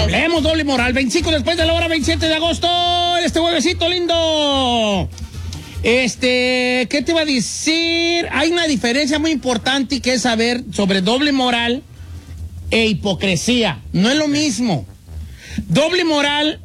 Hablemos doble moral. 25 después de la hora, 27 de agosto. Este huevecito lindo. ¿Qué te iba a decir? Hay una diferencia muy importante que es saber sobre doble moral e hipocresía. No es lo mismo. Doble moral,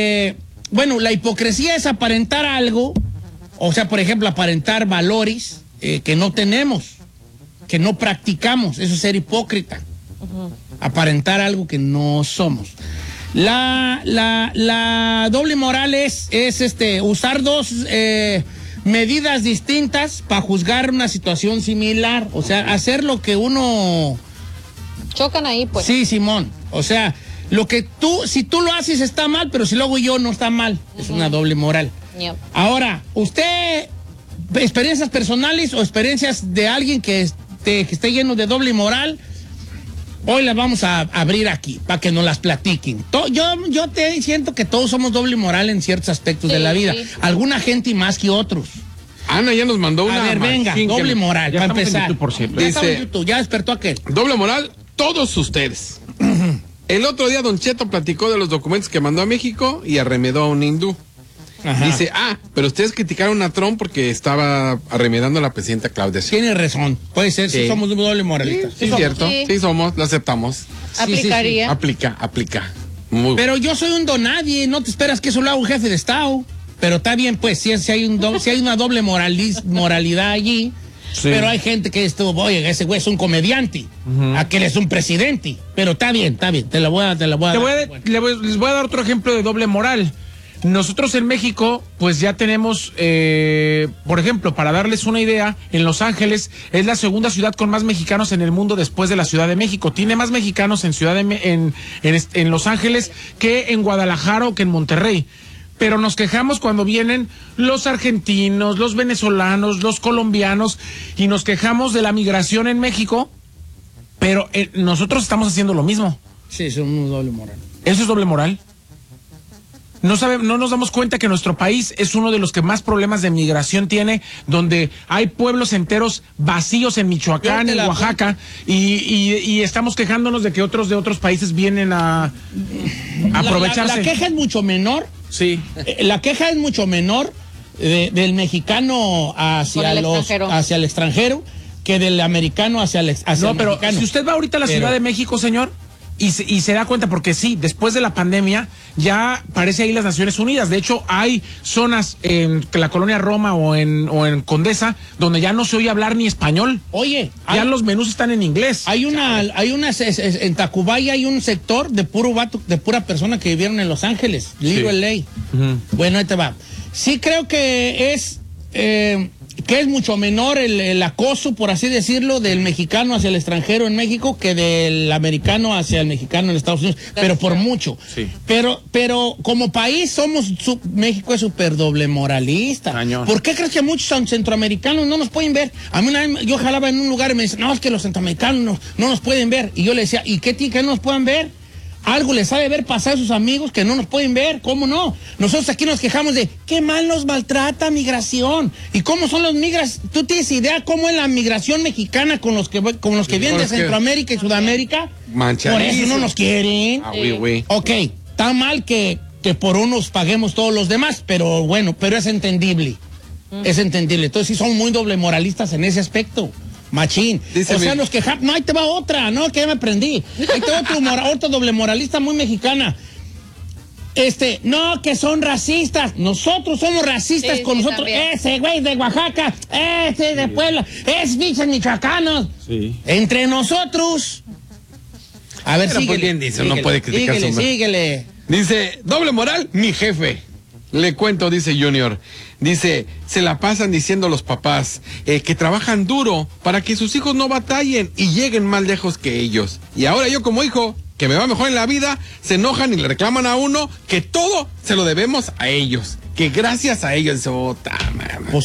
la hipocresía es aparentar algo, o sea, por ejemplo, aparentar valores que no tenemos, que no practicamos. Eso es ser hipócrita. Aparentar algo que no somos. La doble moral es usar dos medidas distintas para juzgar una situación similar. O sea, hacer lo que uno... Chocan ahí, pues. Sí, Simón. O sea, si tú lo haces está mal, pero si lo hago yo no está mal. Es una doble moral. Yep. Ahora, usted, experiencias personales o experiencias de alguien que esté lleno de doble moral, hoy las vamos a abrir aquí para que nos las platiquen. Yo te siento que todos somos doble moral en ciertos aspectos de la vida. Sí. Alguna gente más que otros. Ana ya nos mandó una. A ver, venga, doble moral, para empezar. En YouTube, por cierto. Ya estamos en YouTube, ya despertó aquel. Doble moral, todos ustedes. El otro día Don Cheto platicó de los documentos que mandó a México y arremedó a un hindú. Ajá. Dice, pero ustedes criticaron a Trump porque estaba arremedando a la presidenta Claudia. Tiene razón, puede ser, sí somos doble moralistas. Sí, cierto, sí somos, lo aceptamos. Aplicaría. Aplica. Pero yo soy un donadie, no te esperas que eso lo haga un jefe de Estado. Pero está bien, pues, si hay una doble moralidad allí, sí. Pero hay gente que oye, ese güey es un comediante, aquel es un presidente. Pero está bien, te la voy a dar. Les voy a dar otro ejemplo de doble moral. Nosotros en México, pues ya tenemos, por ejemplo, para darles una idea, en Los Ángeles es la segunda ciudad con más mexicanos en el mundo después de la Ciudad de México. Tiene más mexicanos en Los Ángeles que en Guadalajara o que en Monterrey. Pero nos quejamos cuando vienen los argentinos, los venezolanos, los colombianos, y nos quejamos de la migración en México, pero nosotros estamos haciendo lo mismo. Sí, eso es un doble moral. ¿Eso es doble moral? No nos damos cuenta que nuestro país es uno de los que más problemas de migración tiene, donde hay pueblos enteros vacíos en Michoacán, en Oaxaca, y estamos quejándonos de que otros de otros países vienen a aprovecharse. La queja es mucho menor. Sí. La queja es mucho menor del mexicano hacia el extranjero que del americano hacia el mexicano. Si usted va ahorita a la Ciudad de México, señor, y se da cuenta, porque sí, después de la pandemia ya parece ahí las Naciones Unidas. De hecho, hay zonas en la colonia Roma o en Condesa donde ya no se oye hablar ni español. Oye, ya los menús están en inglés. En Tacubaya hay un sector de puro vato, de pura persona que vivieron en Los Ángeles, Little LA. Bueno, ahí te va. Sí creo que es mucho menor el acoso, por así decirlo, del mexicano hacia el extranjero en México que del americano hacia el mexicano en Estados Unidos, pero por mucho. Sí. Pero como país México es súper doble moralista. Cañón. ¿Por qué crees que muchos centroamericanos no nos pueden ver? A mí una vez yo jalaba en un lugar y me dicen, no, es que los centroamericanos no nos pueden ver. Y yo le decía, ¿y qué tiene que no nos puedan ver? Algo les sabe ver pasar a sus amigos que no nos pueden ver, ¿cómo no? Nosotros aquí nos quejamos de qué mal nos maltrata migración. ¿Y cómo son los migras? ¿Tú tienes idea cómo es la migración mexicana con los que vienen de Centroamérica y Sudamérica? Por eso no nos quieren. Ok, está mal que por unos paguemos todos los demás, pero bueno, pero es entendible. Es entendible. Entonces sí son muy doble moralistas en ese aspecto. Machín. Nos quejamos. No, ahí te va otra, no, que ya me aprendí. Ahí te va otra doble moralista muy mexicana. No, que son racistas. Nosotros somos racistas con nosotros. También. Ese güey de Oaxaca, ese de Puebla, es bichos michoacanos. Sí. Entre nosotros. A ver, síguele. Pues bien dice, no puede criticar. Síguele. Dice, doble moral, mi jefe. Le cuento, dice Junior. Dice, se la pasan diciendo los papás que trabajan duro para que sus hijos no batallen y lleguen más lejos que ellos. Y ahora yo como hijo, que me va mejor en la vida, se enojan y le reclaman a uno que todo se lo debemos a ellos. Que gracias a ellos,